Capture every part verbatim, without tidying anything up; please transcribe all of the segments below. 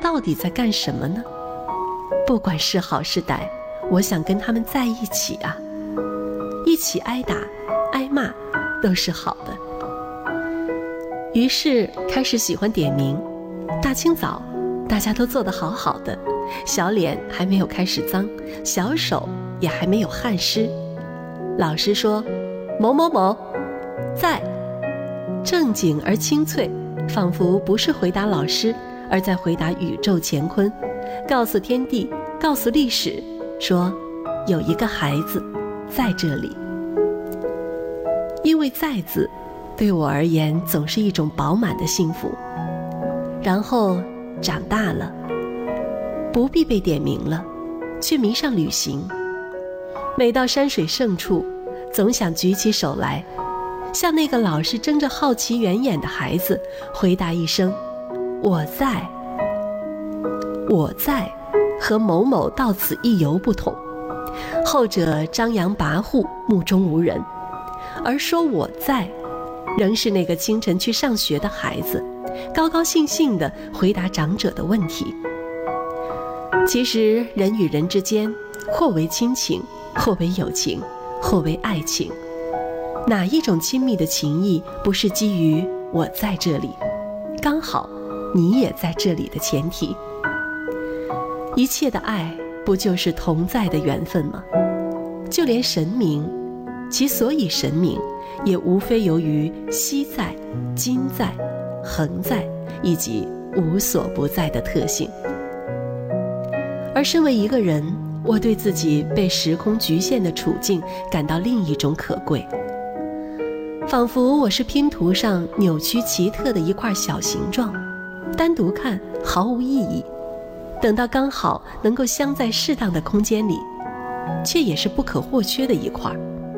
到底在干什么呢？不管是好是歹，我想跟他们在一起啊，一起挨打挨骂都是好的。于是开始喜欢点名，大清早大家都做得好好的，小脸还没有开始脏，小手也还没有汗湿。老师说某某某在，正经而清脆，仿佛不是回答老师，而在回答宇宙乾坤，告诉天地，告诉历史，说有一个孩子在这里。因为在字对我而言总是一种饱满的幸福。然后长大了，不必被点名了，却迷上旅行。每到山水胜处，总想举起手来，向那个老是睁着好奇圆眼的孩子回答一声我在。我在和某某到此一游不同，后者张扬跋扈，目中无人，而说我在仍是那个清晨去上学的孩子，高高兴兴地回答长者的问题。其实人与人之间，或为亲情，或为友情，或为爱情，哪一种亲密的情谊不是基于我在这里，刚好你也在这里的前提？一切的爱不就是同在的缘分吗？就连神明，其所以神明，也无非由于昔在、今在、恒在以及无所不在的特性。而身为一个人，我对自己被时空局限的处境感到另一种可贵，仿佛我是拼图上扭曲奇特的一块小形状，单独看毫无意义，等到刚好能够镶在适当的空间里，却也是不可或缺的一块。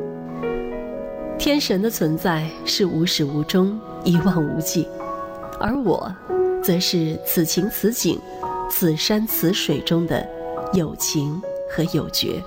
天神的存在是无始无终，一望无际，而我则是此情此景，此山此水中的有情和有绝。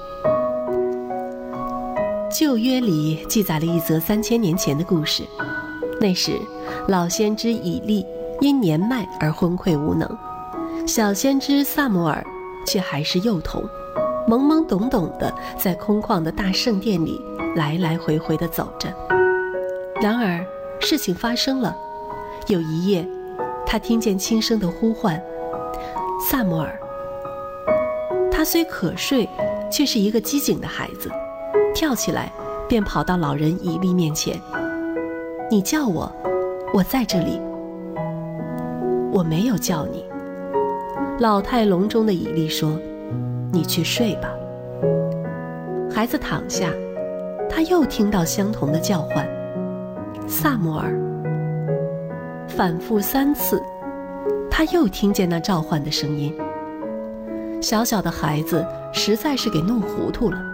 旧约里记载了一则三千年前的故事，那时老先知以利因年迈而昏聩无能，小先知撒母耳却还是幼童，懵懵懂懂地在空旷的大圣殿里来来回回地走着。然而事情发生了，有一夜他听见轻声的呼唤，撒母耳。他虽可睡，却是一个机警的孩子，跳起来便跑到老人以利面前。你叫我，我在这里。我没有叫你。老态龙钟的以利说，你去睡吧。孩子躺下，他又听到相同的叫唤，撒母耳。反复三次，他又听见那召唤的声音。小小的孩子实在是给弄糊涂了，